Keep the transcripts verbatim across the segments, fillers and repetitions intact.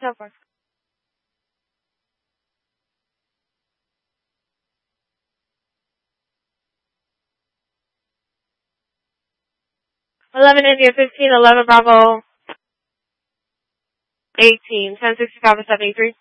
ten four. eleven India fifteen, eleven Bravo eighteen, ten sixty-five and seventy-three.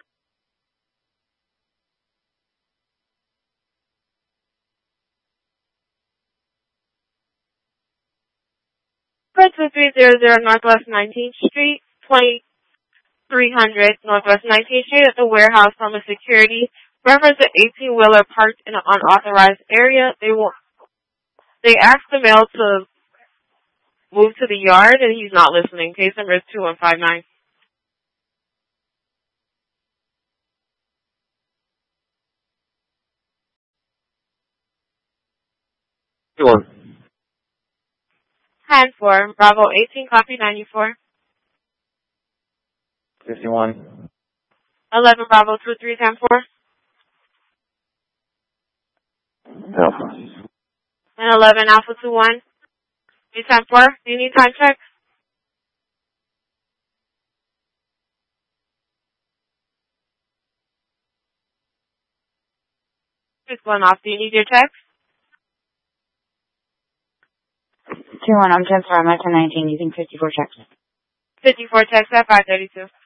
For two three zero zero Northwest nineteenth Street, twenty-three hundred Northwest nineteenth Street at the warehouse on the security. Reference an eighteen-wheeler parked in an unauthorized area. They will, they asked the male to move to the yard, and he's not listening. Case number is two one five nine. Two one. ten four, Bravo eighteen, copy ninety-four. fifty-one. eleven Bravo two three, ten four. Alpha. And eleven Alpha two one. ten four, do you need time check? It's going off. Do you need your check? two one, I'm ten four, I'm at ten nineteen using fifty-four checks. fifty-four checks at five thirty-two.